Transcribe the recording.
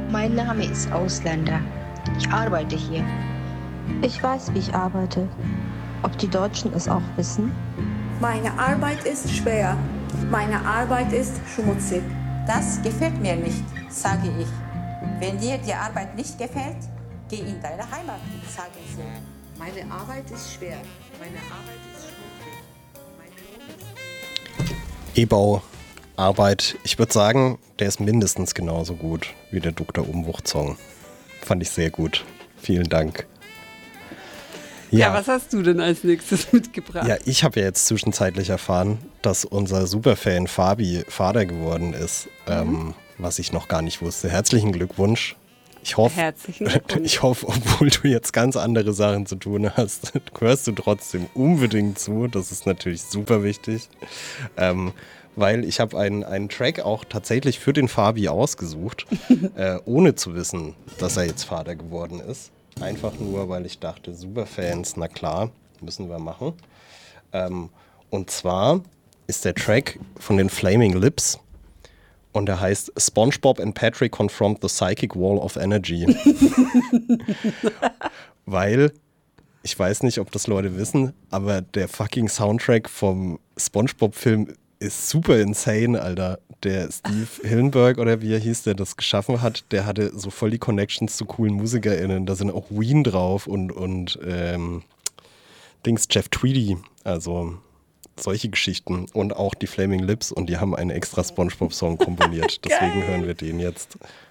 Mein Name ist Ausländer. Ich arbeite hier. Ich weiß, wie ich arbeite. Ob die Deutschen es auch wissen? Meine Arbeit ist schwer. Meine Arbeit ist schmutzig. Das gefällt mir nicht, sage ich. Wenn dir die Arbeit nicht gefällt, geh in deine Heimat, sagen sie. Meine Arbeit ist schwer. Meine Arbeit ist schmutzig. Mein Lohn ist... E-Bau, Arbeit. Ich würde sagen, der ist mindestens genauso gut wie der Dr. Umwucht-Song. Fand ich sehr gut. Vielen Dank. Ja, was hast du denn als nächstes mitgebracht? Ja, ich habe ja jetzt zwischenzeitlich erfahren, dass unser Superfan Fabi Vater geworden ist, was ich noch gar nicht wusste. Herzlichen Glückwunsch. Ich hoffe, obwohl du jetzt ganz andere Sachen zu tun hast, hörst du trotzdem unbedingt zu. Das ist natürlich super wichtig, weil ich habe einen Track auch tatsächlich für den Fabi ausgesucht, ohne zu wissen, dass er jetzt Vater geworden ist. Einfach nur, weil ich dachte, Superfans, na klar, müssen wir machen. Und zwar ist der Track von den Flaming Lips und der heißt SpongeBob and Patrick Confront the Psychic Wall of Energy. Weil, ich weiß nicht, ob das Leute wissen, aber der fucking Soundtrack vom SpongeBob-Film ist super insane, Alter. Der Steve Hillenburg oder wie er hieß, der das geschaffen hat, der hatte so voll die Connections zu coolen MusikerInnen. Da sind auch Ween drauf und Jeff Tweedy. Also solche Geschichten. Und auch die Flaming Lips und die haben einen extra SpongeBob-Song komponiert. Deswegen hören wir den jetzt.